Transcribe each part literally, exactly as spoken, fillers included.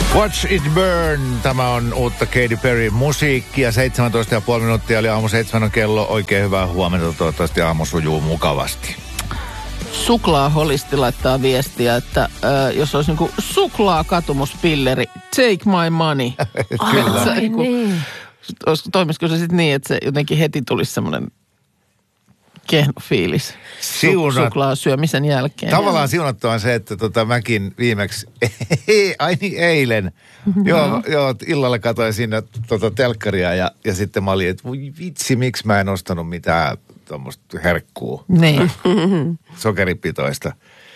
Watch It Burn. Tämä on uutta Katy Perry musiikkia. seitsemäntoista ja puoli minuuttia oli aamu seitsemän kello. Oikein hyvää huomenta. Toivottavasti aamu sujuu mukavasti. Suklaaholisti laittaa viestiä, että äh, jos olisi niinku suklaakatumuspilleri, take my money. Kyllä. Ai, niin. Toimisiko se sitten niin, että se jotenkin heti tulisi semmoinen kehno fiilis Siunat... suklaa syömisen jälkeen? Tavallaan siunattu on se, että tota, mäkin viimeksi, ai niin eilen, no. joo, joo, illalla katsoin siinä tota, telkkaria ja, ja sitten mä olin, että voi vitsi, miksi mä en ostanut mitään tuommoista herkkuu. Niin. Sokeripitoista.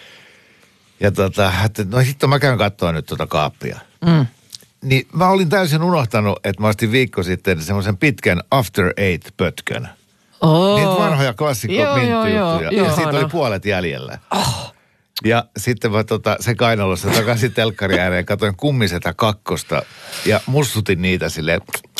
Ja tota, että no sitten mä käyn katsoa nyt tota kaappia. Mm. Niin mä olin täysin unohtanut, että mä ostin viikko sitten semmoisen pitkän After Eight-pötkön. Oh. Niitä vanhoja klassikko-minttijuttuja. Ja siitä oli puolet jäljellä. Oh. Ja sitten mä tota, se kainalossa takaisin telkkari ääreen, katsoin Kummisetä kakkosta ja mussutin niitä silleen.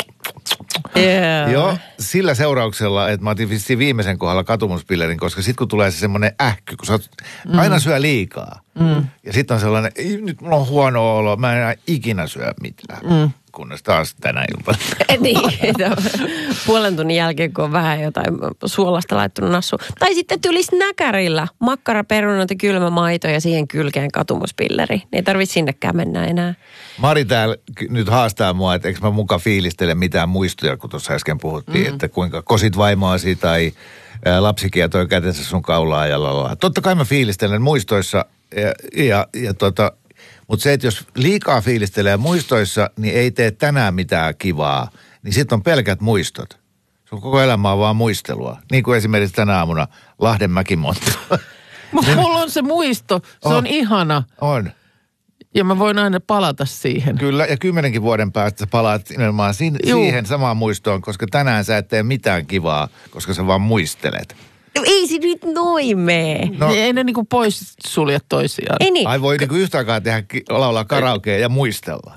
Yeah. Joo, sillä seurauksella, että mä otin viimeisen kohdalla katumuspillerin, koska sitten kun tulee se semmoinen ähky, kun sä oot, mm. aina syö liikaa. Mm. Ja sitten on sellainen, ei, nyt mulla on huono olo, mä en enää ikinä syö mitään. Mm. Kunnes taas tänä iltana. Niin, puolen tunnin jälkeen, kun on vähän jotain suolasta laittunut nassu. Tai sitten tulisi näkärillä makkara, perunat ja kylmä maito ja siihen kylkeen katumuspilleri. Ei tarvitse sinnekään mennä enää. Mari täällä nyt haastaa mua, että eikö mä muka fiilistele mitään muistoja, kun tuossa äsken puhuttiin, mm. että kuinka kosit vaimoasi tai ä, lapsikin toi kätensä sun kaulaa ja lalala. Totta kai mä fiilistelen muistoissa ja, ja, ja tota... Mutta se, että jos liikaa fiilistelee muistoissa, niin ei tee tänään mitään kivaa, niin sitten on pelkät muistot. Se on koko elämä on vaan muistelua. Niin kuin esimerkiksi tänä aamuna Lahden Mäkimonttu. Mulla on se muisto, se on, on ihana. On. Ja mä voin aina palata siihen. Kyllä, ja kymmenenkin vuoden päästä sä palaat nimenomaan si- siihen samaan muistoon, koska tänään sä et tee mitään kivaa, koska sä vaan muistelet. No ei se nyt noin mene. No, ei ne niinku pois sulje toisiaan. Ei niin. Ai voi niinku yhtä aikaa tehdä laulaa karaokea ja muistella.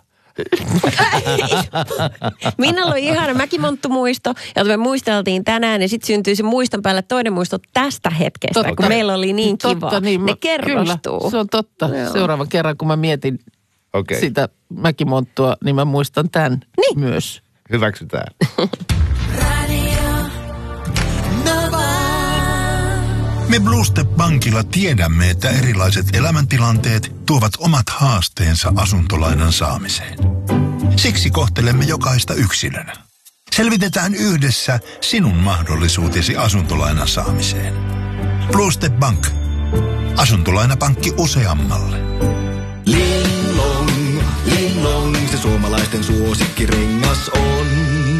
Minä oli ihana Mäkimonttu-muisto, ja me muisteltiin tänään, ja sitten syntyi se muiston päälle toinen muisto tästä hetkestä, totta. Kun meillä oli niin kiva. Totta, niin, ne mä, kerrostuu. Kyllä, se on totta. Joo. Seuraavan kerran, kun mä mietin okay. sitä Mäkimonttua, niin mä muistan tämän niin. myös. Hyväksytään. Me Blue Step Bankilla tiedämme, että erilaiset elämäntilanteet tuovat omat haasteensa asuntolainan saamiseen. Siksi kohtelemme jokaista yksilönä. Selvitetään yhdessä sinun mahdollisuutesi asuntolainan saamiseen. Blue Step Bank. Asuntolainapankki useammalle. Linglong, linglong, se suomalaisten suosikkirengas on.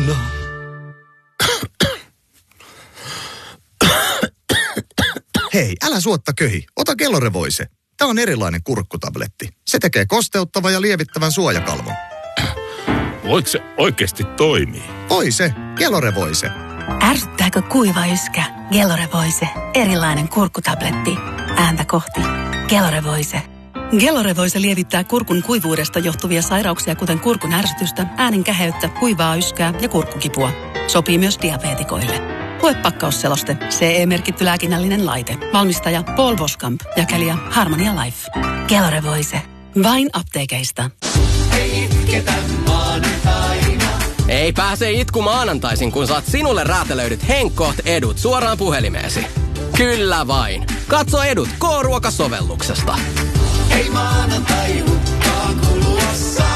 Hei, älä suotta köhi. Ota Kellorevoise. Tämä on erilainen kurkkutabletti. Se tekee kosteuttavan ja lievittävän suojakalvon. Voiko se oikeasti toimii? Voi se. Kellorevoise. Ärsyttääkö kuiva yskä? Kellorevoise. Erilainen kurkkutabletti. Ääntä kohti. Kellorevoise. Kellorevoise lievittää kurkun kuivuudesta johtuvia sairauksia, kuten kurkun ärsytystä, äänen käheyttä, kuivaa yskää ja kurkkukipua. Sopii myös diabeetikoille. Lue pakkausseloste. C E-merkitty lääkinnällinen laite. Valmistaja Paul Boskamp. Jakelija Harmonia Life. Kellorevoise. Vain apteekeista. Ei itketä maanantaina. Ei pääse itku maanantaisin, kun saat sinulle räätälöidyt Henkkoht edut suoraan puhelimeesi. Kyllä vain. Katso edut K-ruokasovelluksesta. Hei maanantai hukkaa kuluessa.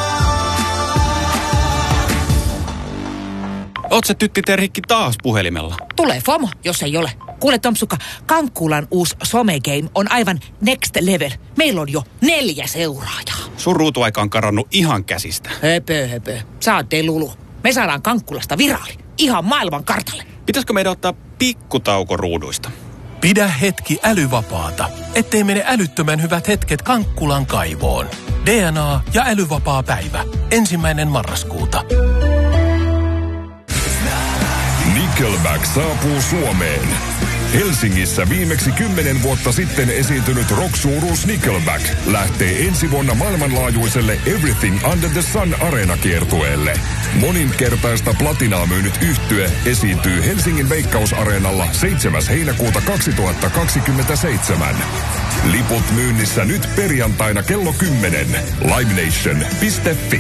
Oot sä tytti Terhikki taas puhelimella? Tulee FOMO, jos ei ole. Kuule Tomsukka, Kankkulan uusi somegame on aivan next level. Meillä on jo neljä seuraajaa. Sun ruutuaika on karannut ihan käsistä. Höpö, höpö. Sä oot Delulu. Me saadaan Kankkulasta viraali. Ihan maailman kartalle. Pitäisikö meidän ottaa pikkutauko ruuduista? Pidä hetki älyvapaata, ettei mene älyttömän hyvät hetket Kankkulan kaivoon. D N A ja älyvapaa päivä. Ensimmäinen marraskuuta. Nickelback saapuu Suomeen. Helsingissä viimeksi kymmenen vuotta sitten esiintynyt rock-suuruus Nickelback lähtee ensi vuonna maailmanlaajuiselle Everything Under the Sun -areenakiertueelle. Moninkertaista platinaa myynyt yhtye esiintyy Helsingin Veikkausareenalla seitsemäs heinäkuuta kaksituhattakaksikymmentäseitsemän. Liput myynnissä nyt perjantaina kello kymmenen. livenation piste fi